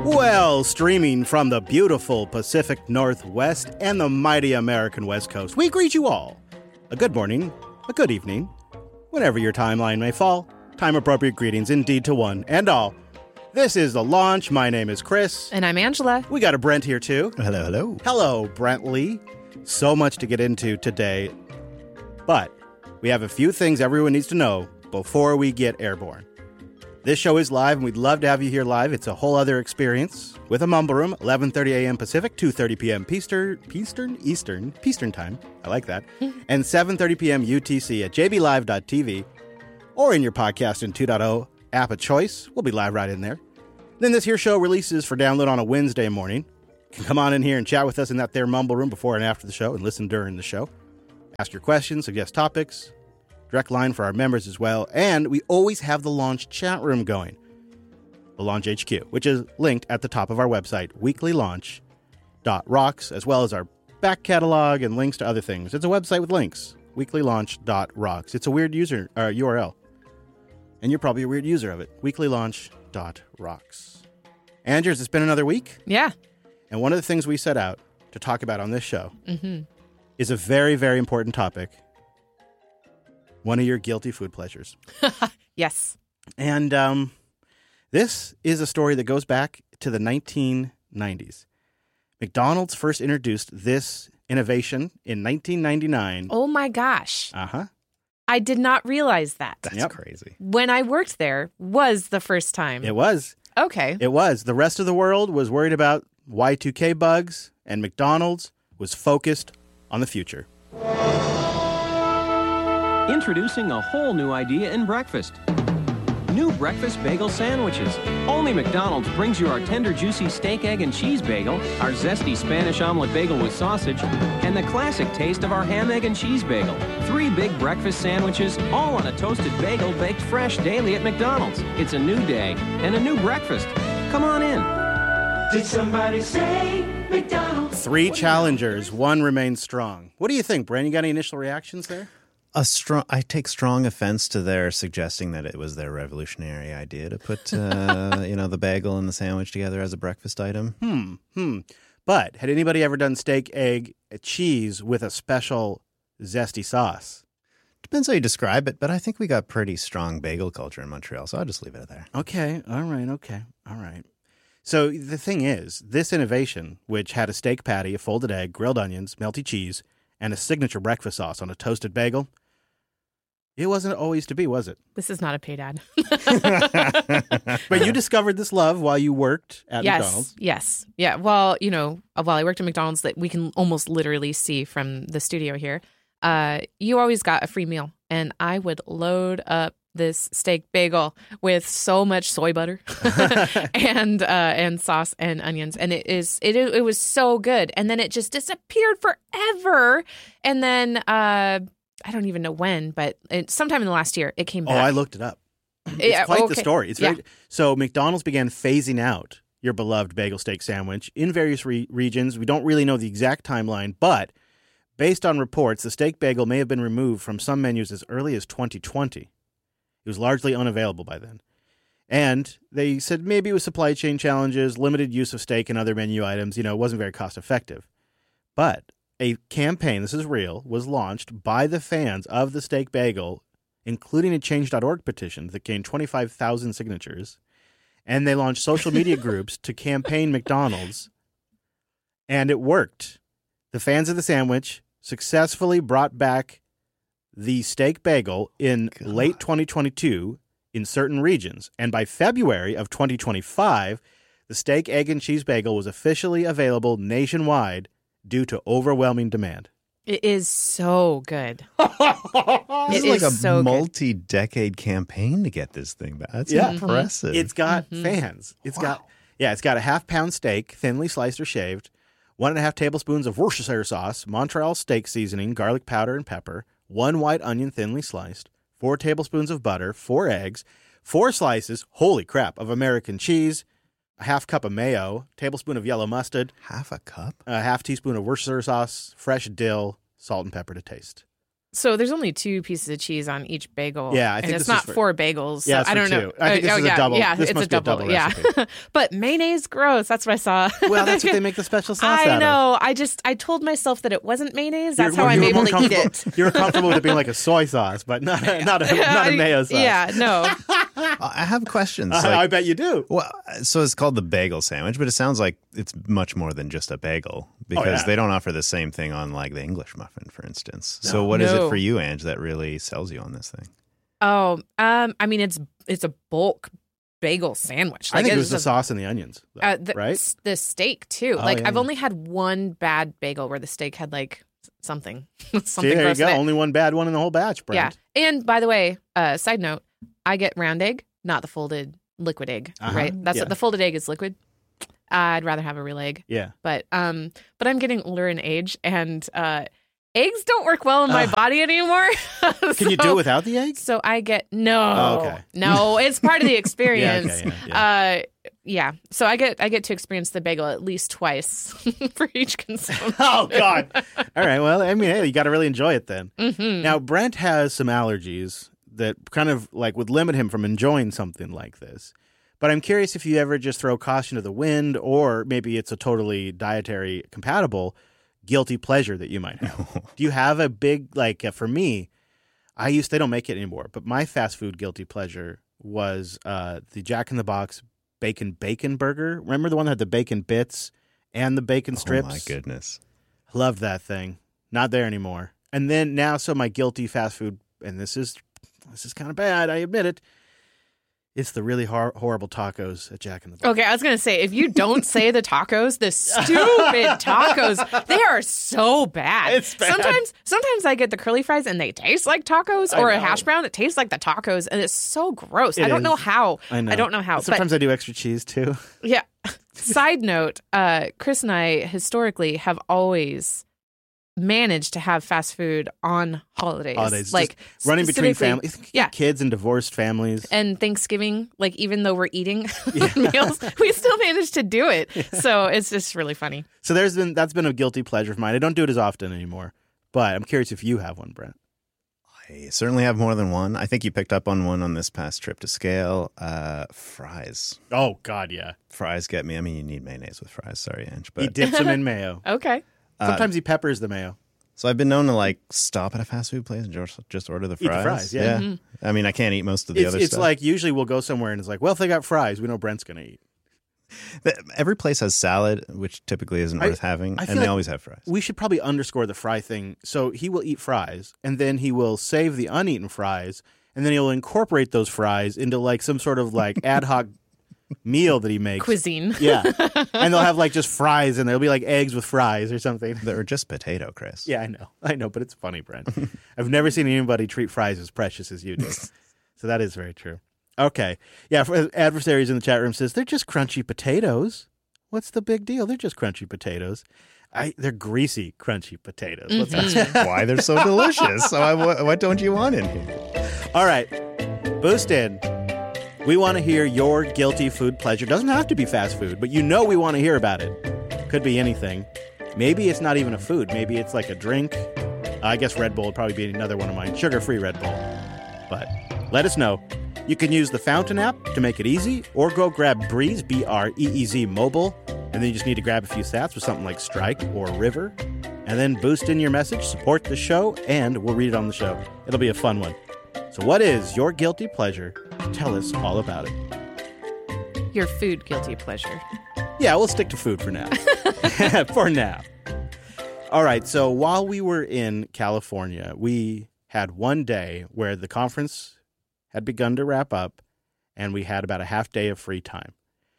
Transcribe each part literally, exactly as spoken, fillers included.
Well, streaming from the beautiful Pacific Northwest and the mighty American West Coast, we greet you all. A good morning, a good evening, whenever your timeline may fall. Time-appropriate greetings indeed to one and all. This is The Launch. My name is Chris. And I'm Angela. We got a Brent here, too. Hello, hello. Hello, Brentley. So much to get into today, but we have a few things everyone needs to know before we get airborne. This show is live, and we'd love to have you here live. It's a whole other experience with a Mumble Room, eleven thirty a.m. Pacific, two thirty p.m. Eastern, Eastern, Eastern, Eastern time. I like that. And seven thirty p.m. U T C at j b live dot t v or in your Podcasting two point oh app of choice. We'll be live right in there. Then this here show releases for download on a Wednesday morning. You can come on in here and chat with us in that there Mumble Room before and after the show and listen during the show. Ask your questions, suggest topics. Direct line for our members as well. And we always have the Launch chat room going. The Launch H Q, which is linked at the top of our website, weekly launch dot rocks, as well as our back catalog and links to other things. It's a website with links, weekly launch dot rocks. It's a weird user uh, U R L. And you're probably a weird user of it, weekly launch dot rocks. Andrews, it's been another week. Yeah. And one of the things we set out to talk about on this show mm-hmm. is a very, very important topic. One of your guilty food pleasures. Yes. And um, this is a story that goes back to the nineteen nineties. McDonald's first introduced this innovation in nineteen ninety-nine. Oh, my gosh. Uh-huh. I did not realize that. That's Yep. crazy. When I worked there was the first time. It was. Okay. It was. The rest of the world was worried about Y two K bugs, and McDonald's was focused on the future. Introducing a whole new idea in breakfast. New breakfast bagel sandwiches. Only McDonald's brings you our tender, juicy steak, egg, and cheese bagel, our zesty Spanish omelet bagel with sausage, and the classic taste of our ham, egg, and cheese bagel. Three big breakfast sandwiches, all on a toasted bagel baked fresh daily at McDonald's. It's a new day and a new breakfast. Come on in. Did somebody say McDonald's? Three challengers, one remains strong. What do you think, Brent? You got any initial reactions there? A strong. I take strong offense to their suggesting that it was their revolutionary idea to put, uh, you know, the bagel and the sandwich together as a breakfast item. Hmm, hmm. But had anybody ever done steak, egg, cheese with a special zesty sauce? Depends how you describe it, but I think we got pretty strong bagel culture in Montreal, so I'll just leave it there. Okay, all right, okay, all right. So the thing is, this innovation, which had a steak patty, a folded egg, grilled onions, melty cheese, and a signature breakfast sauce on a toasted bagel, it wasn't always to be, was it? This is not a paid ad. But you discovered this love while you worked at yes, McDonald's. Yes. Yeah. Well, you know, while I worked at McDonald's, that we can almost literally see from the studio here, uh, you always got a free meal. And I would load up this steak bagel with so much soy butter and uh, and sauce and onions, and it is it it was so good. And then it just disappeared forever. And then uh, I don't even know when, but it, sometime in the last year, it came back. Oh, I looked it up. It's Yeah, quite okay. the story. It's very Yeah. So McDonald's began phasing out your beloved bagel steak sandwich in various re- regions. We don't really know the exact timeline, but based on reports, the steak bagel may have been removed from some menus as early as twenty twenty. It was largely unavailable by then. And they said maybe it was supply chain challenges, limited use of steak and other menu items. You know, it wasn't very cost effective. But a campaign, this is real, was launched by the fans of the steak bagel, including a change dot org petition that gained twenty-five thousand signatures. And they launched social media groups to campaign McDonald's. And it worked. The fans of the sandwich successfully brought back the steak bagel in God. late twenty twenty-two in certain regions. And by February of twenty twenty-five, the steak, egg, and cheese bagel was officially available nationwide due to overwhelming demand. It is so good. This It is like is a so good. multi-decade campaign to get this thing back. That's Yeah. impressive. It's got fans. It's got yeah, it's got a half pound steak, thinly sliced or shaved, one and a half tablespoons of Worcestershire sauce, Montreal steak seasoning, garlic powder and pepper, one white onion thinly sliced, four tablespoons of butter, four eggs, four slices, holy crap, of American cheese, a half cup of mayo, tablespoon of yellow mustard, half a cup. a half teaspoon of Worcestershire sauce, fresh dill, salt and pepper to taste. So there's only two pieces of cheese on each bagel. Yeah, I think and it's this not is for- four bagels. So Yeah, it's I for don't know. two. I think this oh, is a yeah, double- Yeah, this it's must a be a double. double yeah, recipe. but mayonnaise, gross. That's what I saw. Well, that's what they make the special sauce out I of. know. I just I told myself that it wasn't mayonnaise. That's You're- how you I'm were able more to eat comfortable- it. You were comfortable with it being like a soy sauce, but not a, not a, not a mayo sauce. Yeah, no. I have questions. I, like- I bet you do. Well, so it's called the bagel sandwich, but it sounds like it's much more than just a bagel because yeah. they don't offer the same thing on like the English muffin, for instance. So what is No. it for you, Ange, that really sells you on this thing? Oh, um, I mean it's it's a bulk bagel sandwich. I think it was it's the a- sauce and the onions, though, Uh, the, right? s- the steak too. Oh, like yeah, I've yeah. only had one bad bagel where the steak had like something, something See, there you gross in go. it. Only one bad one in the whole batch, Yeah. Brent. And by the way, uh, side note, I get round egg, not the folded liquid egg. Uh-huh. Right? That's Yeah. what the folded egg is liquid. I'd rather have a real egg. Yeah. But um, but I'm getting older in age, and uh, eggs don't work well in my Ugh. body anymore. Can you do it without the egg? So I get no, Oh, okay. no. It's part of the Yeah, experience. okay, yeah, Uh, yeah. So I get I get to experience the bagel at least twice for each consumption. Oh, God. All right. Well, I mean, hey, you got to really enjoy it then. Mhm. Now, Brent has some allergies that kind of like would limit him from enjoying something like this. But I'm curious if you ever just throw caution to the wind, or maybe it's a totally dietary compatible guilty pleasure that you might have. Do you have a big, like, uh, for me, I used, they don't make it anymore, but my fast food guilty pleasure was uh, the Jack in the Box bacon bacon burger. Remember the one that had the bacon bits and the bacon strips? Oh, my goodness. Loved that thing. Not there anymore. And then now, so my guilty fast food, and this is this is kind of bad, I admit it. It's the really hor- horrible tacos at Jack in the Box. Okay, I was gonna say if you don't say the tacos, the stupid tacos, they are so bad. It's bad. Sometimes, sometimes I get the curly fries and they taste like tacos, I or a know. hash brown. It tastes like the tacos, and it's so gross. It I don't is. know how. I know. I don't know how. Sometimes I do extra cheese too. But yeah. Side note: uh, Chris and I historically have always managed to have fast food on holidays, Holidays, like just running between specifically- families, Yeah. kids and divorced families. And Thanksgiving, like even though we're eating meals, we still manage to do it. So it's just really funny. So there's been that's been a guilty pleasure of mine. I don't do it as often anymore, but I'm curious if you have one, Brent. I certainly have more than one. I think you picked up on one on this past trip to Scale. Uh, fries. Oh God, yeah. Fries get me. I mean, you need mayonnaise with fries. Sorry, Ange. He But dips them in mayo. Okay. Sometimes he peppers the mayo. so I've been known to like stop at a fast food place and just, just order the Eat the fries. fries, yeah. I mean, I can't eat most of the It's, other it's stuff. like usually we'll go somewhere and it's like, well, if they got fries, we know Brent's going to eat. The- Every place has salad, which typically isn't I- worth having, I feel and they like always have fries. We should probably underscore the fry thing. So he will eat fries, and then he will save the uneaten fries, and then he'll incorporate those fries into like some sort of like ad hoc meal that he makes. Cuisine. Yeah. And they'll have like just fries, and there'll be like eggs with fries or something. They're just potato, Chris. Yeah, I know. I know, but it's funny, Brent. I've never seen anybody treat fries as precious as you do. So that is very true. Okay. Yeah, for adversaries in the chat room says, they're just crunchy potatoes. What's the big deal? They're just crunchy potatoes. I, they're greasy, crunchy potatoes. What's that? Why they're so delicious. So I, what, what don't you want in here? All right. Boost in. We want to hear your guilty food pleasure. Doesn't have to be fast food, but you know we want to hear about it. Could be anything. Maybe it's not even a food. Maybe it's like a drink. Uh, I guess Red Bull would probably be another one of mine. Sugar-free Red Bull. But let us know. You can use the Fountain app to make it easy, or go grab Breeze, B R E E Z mobile, and then you just need to grab a few sats with something like Strike or River, and then boost in your message, support the show, and we'll read it on the show. It'll be a fun one. So what is your guilty pleasure? Tell us all about it. Your food guilty pleasure. Yeah, we'll stick to food for now. For now. All right, so while we were in California, we had one day where the conference had begun to wrap up, and we had about a half day of free time.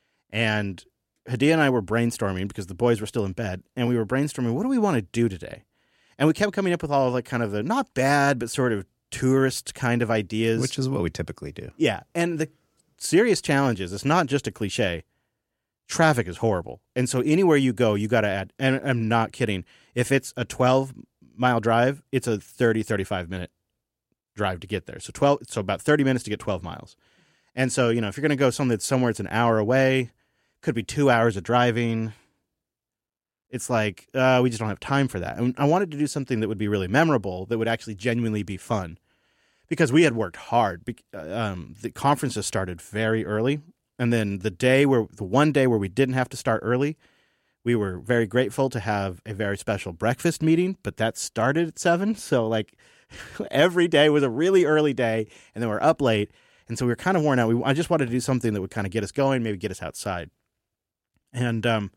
And Hadia and I were brainstorming because the boys were still in bed, and we were brainstorming, what do we want to do today? And we kept coming up with all of like kind of the not bad, but sort of tourist kind of ideas. Which is what we typically do. Yeah, and the serious challenge is it's not just a cliche. Traffic is horrible. And so anywhere you go, you got to add, and I'm not kidding, if it's a twelve-mile drive, it's a thirty, thirty-five minute drive to get there. So twelve, so about thirty minutes to get twelve miles. And so, you know, if you're going to go somewhere that's somewhere it's an hour away, could be two hours of driving. It's like, uh, we just don't have time for that. And I wanted to do something that would be really memorable, that would actually genuinely be fun. Because we had worked hard. Um, the conferences started very early. And then the day where, the one day where we didn't have to start early, we were very grateful to have a very special breakfast meeting, but that started at seven. So like every day was a really early day, and then we're up late. And so we were kind of worn out. We, I just wanted to do something that would kind of get us going, maybe get us outside. And, um,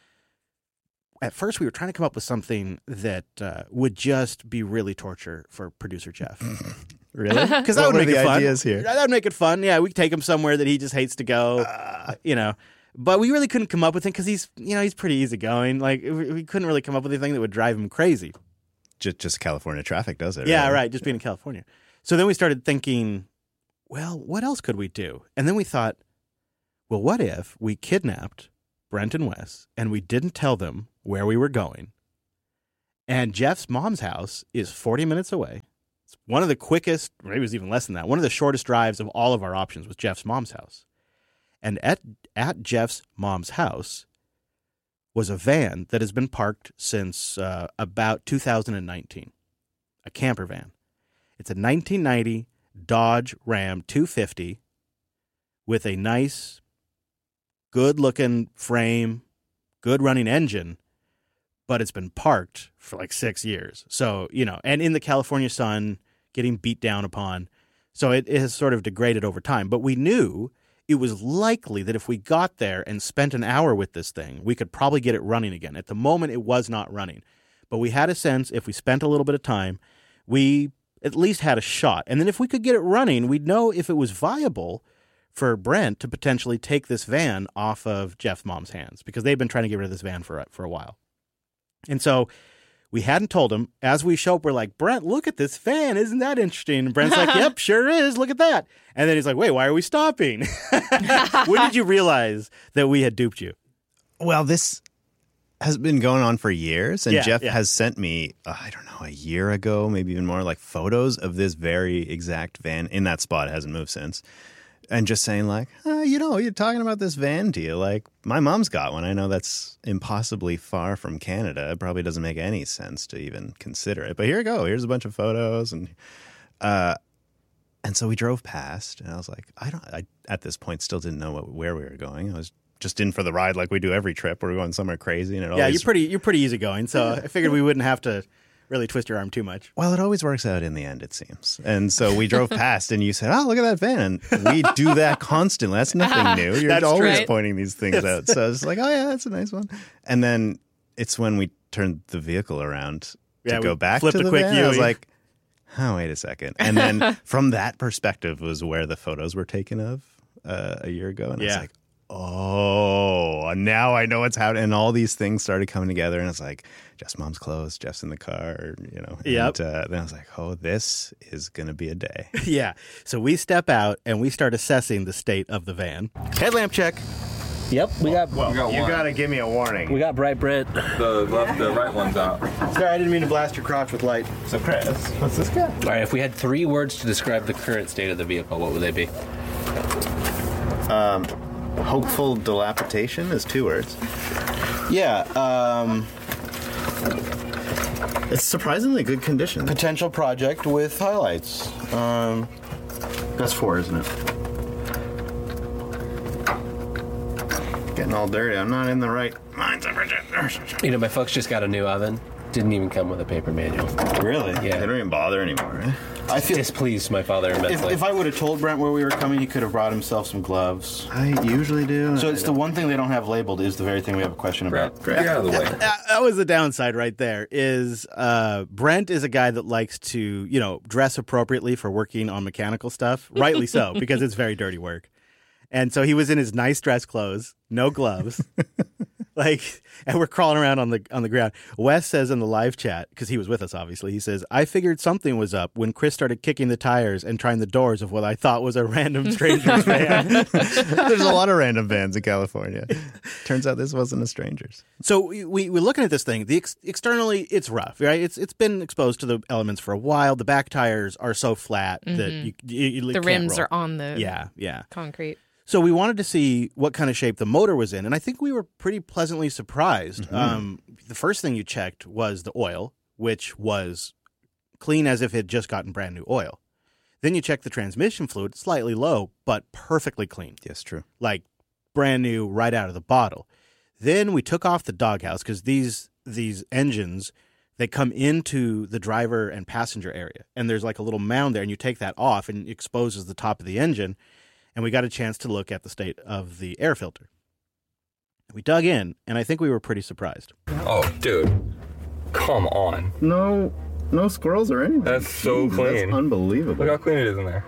at first, we were trying to come up with something that uh, would just be really torture for producer Jeff. Really? Because that What would were make the it fun. ideas here? That would make it fun. Yeah, we could take him somewhere that he just hates to go. Uh, you know, but we really couldn't come up with it because he's, you know, he's pretty easygoing. Like we, we couldn't really come up with anything that would drive him crazy. Just, just California traffic does it. Yeah, really. right. Just being in California. So then we started thinking, well, what else could we do? And then we thought, well, what if we kidnapped Brent and Wes and we didn't tell them where we were going? And Jeff's mom's house is forty minutes away. It's one of the quickest, maybe it was even less than that, one of the shortest drives of all of our options was Jeff's mom's house. And at at Jeff's mom's house was a van that has been parked since uh, about two thousand nineteen, a camper van. It's a nineteen ninety Dodge Ram two fifty with a nice, good-looking frame, good-running engine, but it's been parked for like six years. So, you know, and in the California sun, getting beat down upon. So it, it has sort of degraded over time. But we knew it was likely that if we got there and spent an hour with this thing, we could probably get it running again. At the moment, it was not running. But we had a sense if we spent a little bit of time, we at least had a shot. And then if we could get it running, we'd know if it was viable for Brent to potentially take this van off of Jeff's mom's hands, because they've been trying to get rid of this van for, for a while. And so we hadn't told him. As we show up, we're like, Brent, look at this van. Isn't that interesting? And Brent's like, yep, sure is. Look at that. And then he's like, wait, why are we stopping? When did you realize that we had duped you? Well, this has been going on for years, and Yeah, Jeff yeah. has sent me, uh, I don't know, a year ago, maybe even more, like photos of this very exact van in that spot. It hasn't moved since. And just saying like, uh, you know, you're talking about this van deal. Like, my mom's got one. I know that's impossibly far from Canada. It probably doesn't make any sense to even consider it. But here you go. Here's a bunch of photos. And uh, and so we drove past, and I was like, I don't, I at this point still didn't know what, where we were going. I was just in for the ride like we do every trip. We're going somewhere crazy. And it Yeah, always, you're pretty, you're pretty easygoing. So I figured we wouldn't have to really twist your arm too much. Well, it always works out in the end, it seems. And so we drove past, and you said, oh, look at that van. And we do that constantly. That's nothing new. You're That's always right. pointing these things out. So it's like, oh, yeah, that's a nice one. And then it's when we turned the vehicle around to Yeah, we go back flipped to a the quick van. I was U E. like, oh, wait a second. And then from that perspective was where the photos were taken of uh, a year ago. And I Yeah. was like, oh, now I know what's happening. And all these things started coming together, and it's like, Jeff's mom's clothes, Jeff's in the car, you know. Yep. And uh, then I was like, oh, this is going to be a day. Yeah. So we step out and we start assessing the state of the van. Headlamp check. Yep, we got We got You one. got to give me a warning. we got Bright Brent. The left, the right one's out. Sorry, I didn't mean to blast your crotch with light. So, Chris, what's this guy? All right, if we had three words to describe the current state of the vehicle, what would they be? Hopeful dilapidation is two words. Yeah. Um, It's surprisingly good condition. potential project with highlights. Um, That's four, isn't it? Getting all dirty. I'm not in the right mind temperature. You know, my folks just got a new oven. Didn't even come with a paper manual. really? They Yeah. don't even bother anymore, right? I feel Displeased my father if, immensely. if I would have told Brent where we were coming, he could have brought himself some gloves. I usually do. So it's the one thing they don't have labeled is the very thing we have a question about. Get out of the way. That, that was the downside right there. Is uh, Brent is a guy that likes to, you know, dress appropriately for working on mechanical stuff. Rightly so, because it's very dirty work. And so he was in his nice dress clothes, no gloves, like, and we're crawling around on the on the ground. Wes says in the live chat, because he was with us, obviously, he says, "I figured something was up when Chris started kicking the tires and trying the doors of what I thought was a random stranger's van." There's a lot of random vans in California. Turns out this wasn't a stranger's. So we, we we're looking at this thing. The ex- externally, it's rough, right? It's it's been exposed to the elements for a while. The back tires are so flat that you, you, you The can't rims roll. are on the Yeah, yeah. concrete. So we wanted to see what kind of shape the motor was in, and I think we were pretty pleasantly surprised. Mm-hmm. Um, the first thing you checked was the oil, which was clean as if it had just gotten brand new oil. Then you checked the transmission fluid, slightly low, but perfectly clean. Yes, true. Like brand new right out of the bottle. Then we took off the doghouse because these these engines, they come into the driver and passenger area, and there's like a little mound there, and you take that off, and it exposes the top of the engine. And we got a chance to look at the state of the air filter. We dug in, and I think we were pretty surprised. Oh, dude. Come on. No no squirrels or anything. That's so Jeez, clean. That's unbelievable. Look how clean it is in there.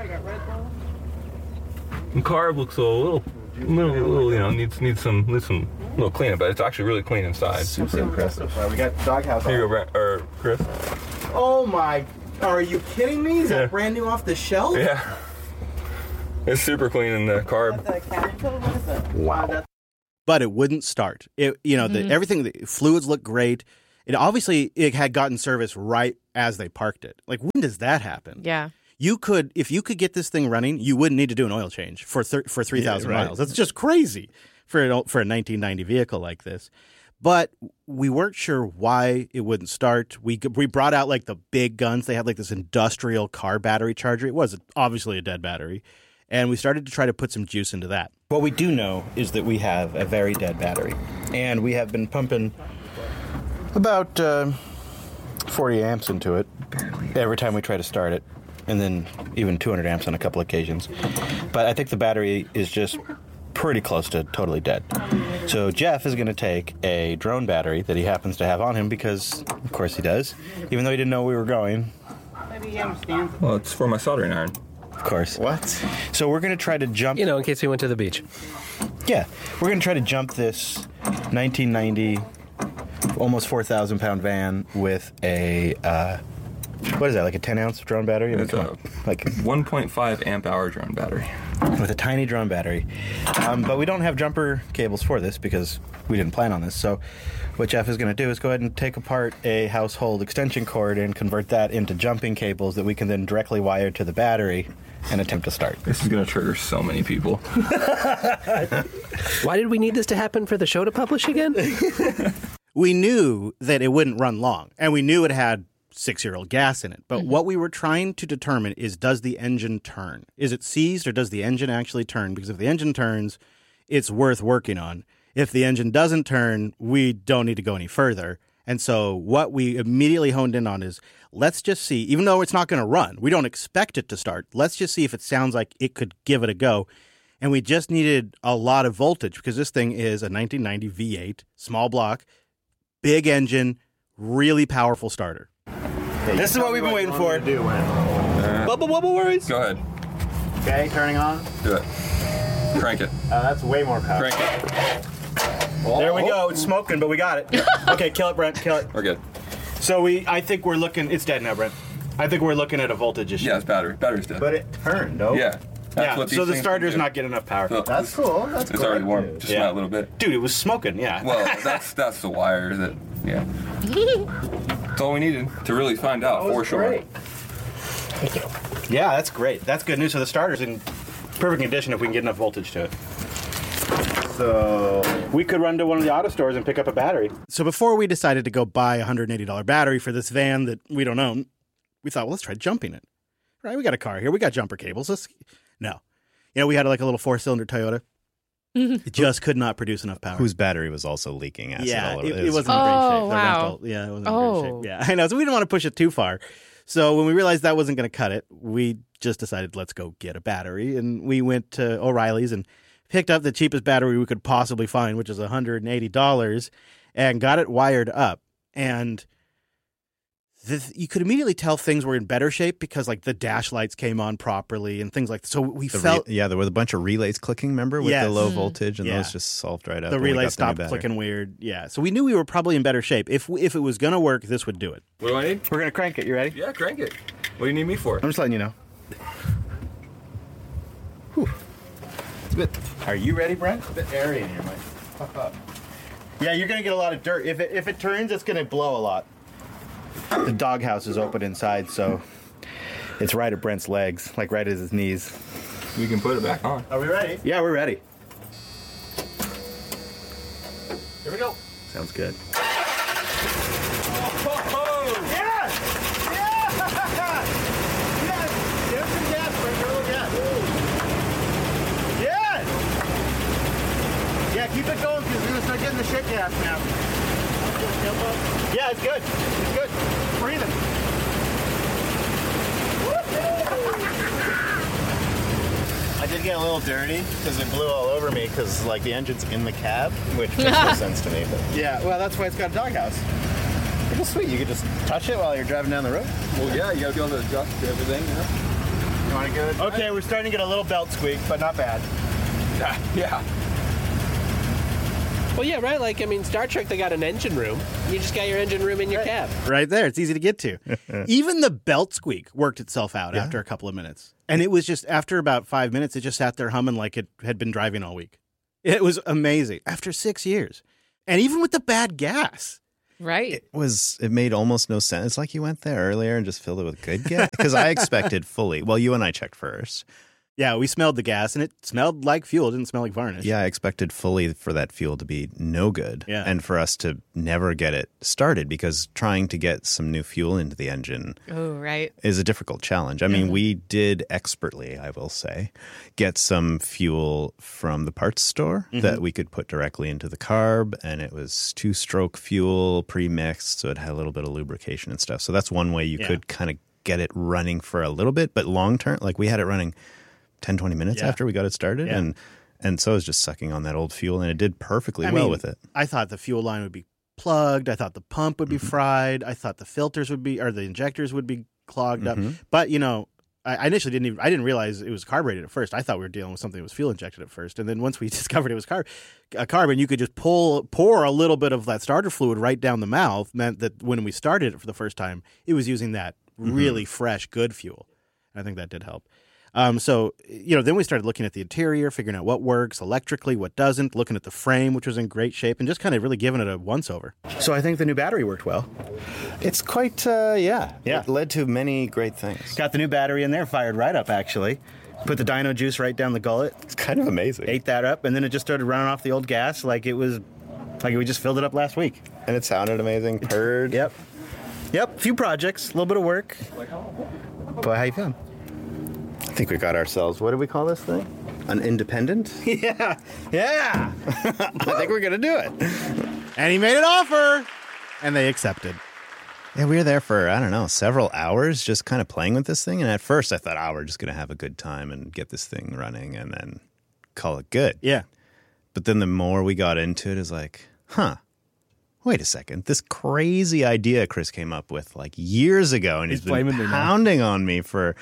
The carb looks a little, little, little you know, needs needs some, needs some little cleanup, but it's actually really clean inside. Super impressive. Uh, we got doghouse. Here you go, Brent, or Chris. Oh my, are you kidding me? Is Yeah. that brand new off the shelf? Yeah. It's super clean in the carb. Wow. But it wouldn't start. It, you know, Mm-hmm. the, everything, the fluids looked great. It obviously, it had gotten service right as they parked it. Like, when does that happen? Yeah. You could, if you could get this thing running, you wouldn't need to do an oil change for thir- for three thousand Yeah, right. miles. That's just crazy for an, for a nineteen ninety vehicle like this. But we weren't sure why it wouldn't start. We we brought out like the big guns. They had like this industrial car battery charger. It was obviously a dead battery. And we started to try to put some juice into that. What we do know is that we have a very dead battery. And we have been pumping about uh, forty amps into it every time we try to start it. And then even two hundred amps on a couple occasions. But I think the battery is just pretty close to totally dead. So Jeff is going to take a drone battery that he happens to have on him because, of course, he does. Even though he didn't know we were going. Well, it's for my soldering iron. Of course. What? So we're going to try to jump. You know, in case we went to the beach. Yeah, we're going to try to jump this nineteen ninety, almost four thousand pound van with a, uh, what is that, like a ten ounce drone battery? I mean, It's come a on. Like, one point five amp hour drone battery. with a tiny drone battery. Um, but we don't have jumper cables for this because we didn't plan on this. So what Jeff is going to do is go ahead and take apart a household extension cord and convert that into jumping cables that we can then directly wire to the battery and attempt to start. This is going to trigger so many people. Why did we need this to happen for the show to publish again? We knew that it wouldn't run long, and we knew it had six-year-old gas in it. But mm-hmm. what we were trying to determine is, does the engine turn? Is it seized, or does the engine actually turn? Because if the engine turns, it's worth working on. If the engine doesn't turn, we don't need to go any further. And so what we immediately honed in on is, let's just see, even though it's not going to run, we don't expect it to start, let's just see if it sounds like it could give it a go. And we just needed a lot of voltage because this thing is a nineteen ninety V eight, small block, big engine, really powerful starter. Hey, this is what we've been waiting for. Do Uh, Bubble Bubble worries. Go ahead. Okay, turning on. Do it. Crank it. Uh, that's way more power. Crank it. There we go. It's smoking, but we got it. Okay, kill it, Brent. Kill it. We're good. So we, I think we're looking. It's dead now, Brent. I think we're looking at a voltage issue. Yeah, it's battery. Battery's dead. But it turned, no? Yeah. That's yeah. what these So the things starter's do. not getting enough power. So That's cool. That's It's cool. already warm. Just Yeah. not a little bit. Dude, it was smoking. Yeah. Well, that's that's the wire that, yeah. That's all we needed to really find out for sure. Great. Yeah, that's great. That's good news. So the starter's in perfect condition if we can get enough voltage to it. So, We could run to one of the auto stores and pick up a battery. So before we decided to go buy a one hundred eighty dollars battery for this van that we don't own, we thought, well, let's try jumping it. Right? We got a car here. We got jumper cables. Let's... No. You know, we had like a little four-cylinder Toyota. It just could not produce enough power. whose battery was also leaking acid yeah, all over it, it. it wasn't in Oh, great shape. The wow. rental, yeah, it wasn't in Oh. great shape. Yeah, I know. So we didn't want to push it too far. So when we realized that wasn't going to cut it, we just decided, let's go get a battery. And we went to O'Reilly's and picked up the cheapest battery we could possibly find, which is one hundred eighty dollars, and got it wired up. And the, you could immediately tell things were in better shape because, like, the dash lights came on properly and things like that. So we The felt re- yeah, there was a bunch of relays clicking, remember, with Yes. the low Mm. voltage, and Yeah. those just solved right up. the when we relay got the new stopped battery. clicking weird. Yeah. So we knew we were probably in better shape. If if it was going to work, this would do it. What do I need? We're going to crank it. You ready? Yeah, crank it. What do you need me for? I'm just letting you know. Whew. It's a bit. Are you ready, Brent? It's a bit airy in here, Mike. Puff up. Yeah, you're gonna get a lot of dirt. If it if it turns, it's gonna blow a lot. The doghouse is open inside, so it's right at Brent's legs, like right at his knees. we can put it back on. Are we ready? Yeah, we're ready. Here we go. Sounds good. Yeah, keep it going because we're going to start getting the shit gas now. Yeah, it's good. It's good. It's breathing. I did get a little dirty because it blew all over me because, like, the engine's in the cab, which makes no sense to me. But yeah, well, that's why it's got a doghouse. It's just sweet. You could just touch it while you're driving down the road. Well, yeah, you got to be able to adjust to everything, you know? You want to go? Okay, we're starting to get a little belt squeak, but not bad. Yeah. Well, yeah, right. Like, I mean, Star Trek, they got an engine room. You just got your engine room in your right. cab. Right there. It's easy to get to. Even the belt squeak worked itself out yeah. after a couple of minutes. And it was just, after about five minutes, it just sat there humming like it had been driving all week. It was amazing. After six years. And even with the bad gas. Right. It was, it made almost no sense. It's like you went there earlier and just filled it with good gas. Because I expected fully. Well, you and I checked first. Yeah, we smelled the gas, and it smelled like fuel. It didn't smell like varnish. Yeah, I expected fully for that fuel to be no good. Yeah. And for us to never get it started, because trying to get some new fuel into the engine oh, right. is a difficult challenge. I mean, Yeah. we did expertly, I will say, get some fuel from the parts store Mhm. that we could put directly into the carb, and it was two-stroke fuel pre-mixed, so it had a little bit of lubrication and stuff. So that's one way you Yeah. could kind of get it running for a little bit, but long-term, like we had it running ten, twenty minutes Yeah. after we got it started. Yeah. And and so it was just sucking on that old fuel, and it did perfectly I well mean, with it. I thought the fuel line would be plugged. I thought the pump would be Mhm. fried. I thought the filters would be, or the injectors would be clogged up. Mhm. But, you know, I I initially didn't even, I didn't realize it was carbureted at first. I thought we were dealing with something that was fuel injected at first. And then once we discovered it was car- a carbon, you could just pull, pour a little bit of that starter fluid right down the mouth, meant that when we started it for the first time, it was using that really fresh, good fuel. I think that did help. Um, so, you know, then we started looking at the interior, figuring out what works electrically, what doesn't, looking at the frame, which was in great shape, and just kind of really giving it a once-over. So I think the new battery worked well. It's quite, uh, yeah. Yeah. It led to many great things. Got the new battery in there, fired right up, actually. Put the dyno juice right down the gullet, It's kind of amazing. ate that up, and then it just started running off the old gas like it was, like we just filled it up last week. And it sounded amazing. Purred. Yep. Yep, few projects, a little bit of work. Boy, how you feeling? I think we got ourselves, what do we call this thing? An independent? Yeah, yeah. I think we're going to do it. And he made an offer, and they accepted. Yeah, we were there for, I don't know, several hours just kind of playing with this thing. And at first I thought, oh, we're just going to have a good time and get this thing running and then call it good. Yeah. But then the more we got into it, it was like, huh, wait a second. This crazy idea Chris came up with like years ago, and he's, He's been blaming me now. pounding on me for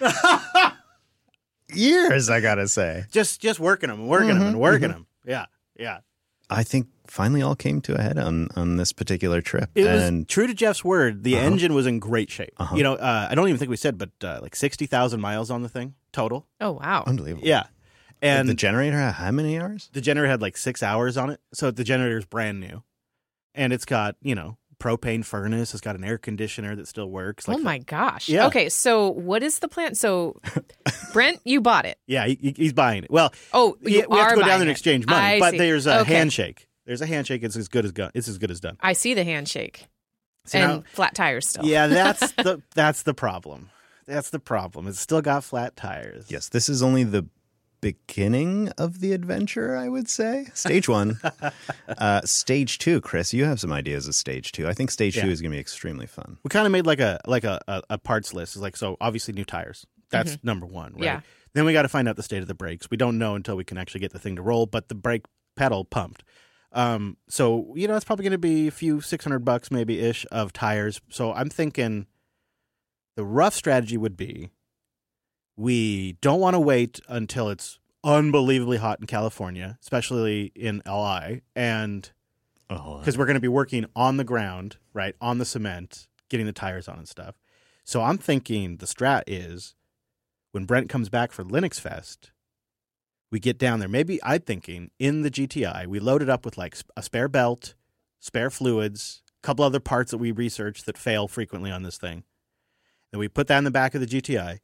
years, I got to say. Just just working them, working them, Mm-hmm, and working them. Yeah, yeah. I think finally all came to a head on, on this particular trip. It and was true to Jeff's word. The Uh-huh. engine was in great shape. Uh-huh. You know, uh, I don't even think we said, but uh, like sixty thousand miles on the thing total. Oh, wow. unbelievable. Yeah. And the generator had how many hours? the generator had like six hours on it. So the generator's brand new. And it's got, you know, propane furnace. It's got an air conditioner that still works. Like, oh, my gosh. Yeah. Okay, so what is the plan? So, Brent, you bought it. Yeah, he, he's buying it. Well, Oh, you we have are to go down buying there and it. exchange money. I but see. there's a Okay. handshake. There's a handshake. It's as good as go- It's as good as done. I see the handshake. So and now- flat tires still. yeah, that's the that's the problem. That's the problem. It's still got flat tires. Yes, this is only the beginning of the adventure, I would say. Stage one. uh, stage two, Chris, you have some ideas of stage two. I think stage two Yeah. is going to be extremely fun. We kind of made like a like a, a, a parts list. It's like, so obviously new tires. That's number one, right? Yeah. Then we got to find out the state of the brakes. We don't know until we can actually get the thing to roll, but the brake pedal pumped. Um, so, you know, it's probably going to be a few six hundred bucks maybe ish of tires. So I'm thinking the rough strategy would be we don't want to wait until it's unbelievably hot in California, especially in L I, and Oh, because we're going to be working on the ground, right, on the cement, getting the tires on and stuff. So I'm thinking the strat is when Brent comes back for Linux Fest, we get down there. Maybe I'm thinking in the G T I, we load it up with like a spare belt, spare fluids, a couple other parts that we researched that fail frequently on this thing. And we put that in the back of the G T I.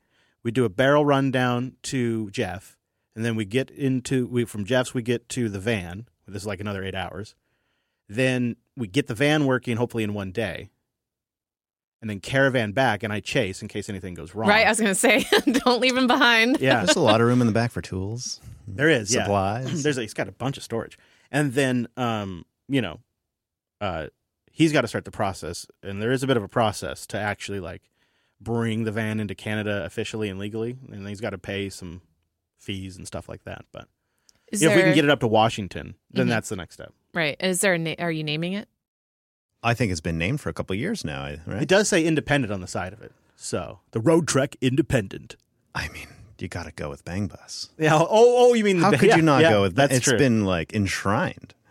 We do a barrel run down to Jeff, and then we get into we from Jeff's we get to the van. This is like another eight hours. Then we get the van working, hopefully in one day, and then caravan back, and I chase in case anything goes wrong. Right, I was going to say, don't leave him behind. Yeah, There's a lot of room in the back for tools. there is. Yeah. Supplies. There's a, he's got a bunch of storage, and then um, you know, uh, he's got to start the process, and there is a bit of a process to actually like bring the van into Canada officially and legally, and he's got to pay some fees and stuff like that. But Is you know, if we there- can get it up to Washington, then Mhm. that's the next step. Right. Is there a na- are you naming it? I think it's been named for a couple of years now, right? It does say independent on the side of it, so the Road Trek Independent. I mean, you got to go with Bang Bus. Yeah. Oh, oh, you mean How the, could yeah, you not yeah, go with that's It's true. been like enshrined.